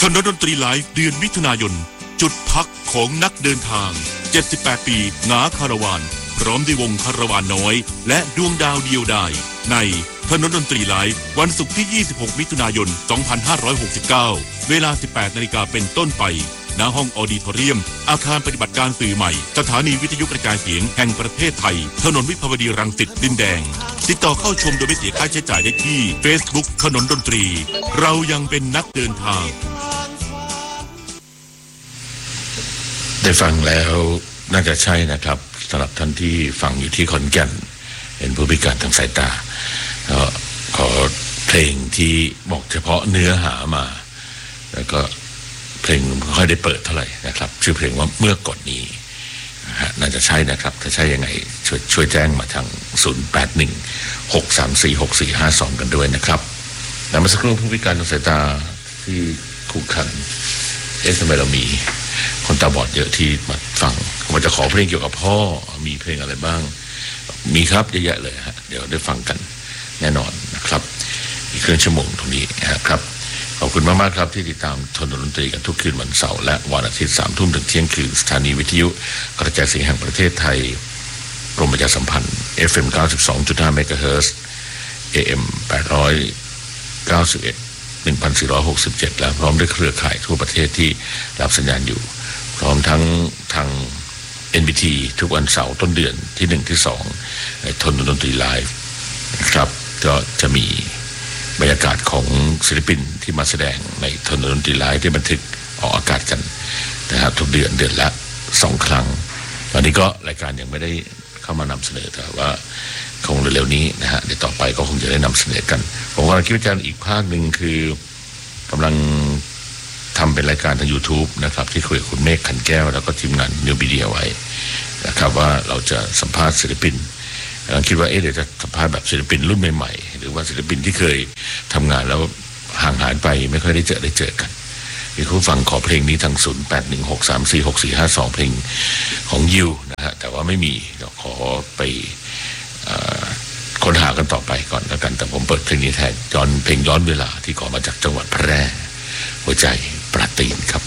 ถนนดนตรีไลฟ์เดือนมิถุนายนจุดพักของนักเดินทาง78ปีหงาคาราวานพร้อมด้วยวงคาราวานน้อยและดวงดาวเดียวดายในถนนดนตรีไลฟ์วันศุกร์ที่26มิถุนายน2569เวลา 18 นาฬิกาเป็นต้นไปณห้องออดิทอเรียมอาคารปฏิบัติการสื่อใหม่สถานีวิทยุกระจายเสียงแห่งประเทศไทยถนนวิภาวดีรังสิตดินแดงติดต่อเข้าชมโดยไม่เสียค่าใช้จ่ายได้ที่ Facebook ถนนดนตรีเรายังเป็นนักเดินทางได้ฟังแล้วน่าจะใช่นะครับสำหรับท่านที่ฟังอยู่ที่ขอนแก่นเป็นผู้พิการทางสายตาก็ขอเพลงที่บอกเฉพาะเนื้อหามาแล้วก็เพลงไม่ค่อยได้เปิดเท่าไหร่นะครับชื่อเพลงว่าเมื่อก่อนนี้น่าจะใช่นะครับถ้าใช่ยังไงช่วยแจ้งมาทาง0816346452กันด้วยนะครับแล้วเมื่อสักครู่ผู้พิการทางสายตาที่คู่ขันทำไมเรามีคนตาบอดเยอะที่มาฟังผมจะขอเพลงเกี่ยวกับพ่อมีเพลงอะไรบ้างมีครับเยอะแยะเลยฮะเดี๋ยวได้ฟังกันแน่นอนนะครับอีกครึ่งชั่วโมงตรงนี้นะครับขอบคุณมากๆครับที่ติดตามถนนดนตรีกันทุกคืนวันเสาร์และวันอาทิตย์ 3 ทุ่มถึงเที่ยงคืนสถานีวิทยุกระจายเสียงแห่งประเทศไทยกรมประชาสัมพันธ์ FM 92.5 เมกะเฮิรตซ์ AM 891 1,467 แล้วพร้อมด้วยเครือข่ายทั่วประเทศที่รับสัญญาณอยู่พร้อมทั้งทาง NBT ทุกวันเสาร์ต้นเดือนที่1ที่2ถนนดนตรีไลฟ์นะครับก็จะมีบรรยากาศของศิลปินที่มาแสดงในถนนดนตรีไลฟ์ที่บันทึกออกอากาศกันนะครับทุกเดือนละ2 ครั้งตอนนี้ก็รายการยังไม่ได้เข้ามานำเสนอแต่ว่าคงเร็วๆนี้นะฮะเดี๋ยวต่อไปก็คงจะได้นำเสนอกันผมกำลังคิดว่าอีกภาคหนึ่งคือกำลังทำเป็นรายการทาง YouTube นะครับที่คุยกับคุณเมฆขันแก้วแล้วก็ทีมงานนิวมีเดียไว้นะครับว่าเราจะสัมภาษณ์ศิลปินกำลังคิดว่าเดี๋ยวจะสัมภาษณ์แบบศิลปินรุ่นใหม่ๆหรือว่าศิลปินที่เคยทำงานแล้วห่างหายไปไม่ค่อยได้เจอกันมีผู้ฟังขอเพลงนี้ทาง0816346452เพลงของยิวนะฮะแต่ว่าไม่มีเราขอไปค้นหากันต่อไปก่อนแล้วกันแต่ผมเปิดเพลงนี้แทนเพลงย้อนเวลาที่ขอมาจากจังหวัดแพร่หัวใจปราตีนครับ